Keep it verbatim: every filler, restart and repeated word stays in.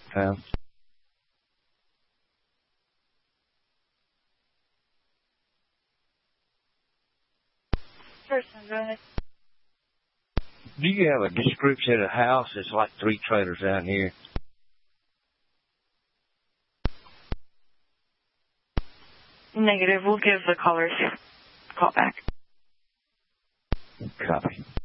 pounds. Person, go ahead. Do you have a description of the house? It's like three trailers down here. Negative. We'll give the callers a call back. Copy.